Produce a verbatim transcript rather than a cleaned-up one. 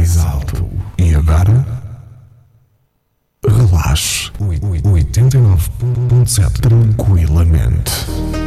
mais alto. E agora? Relaxe. oitenta e nove ponto sete tranquilamente.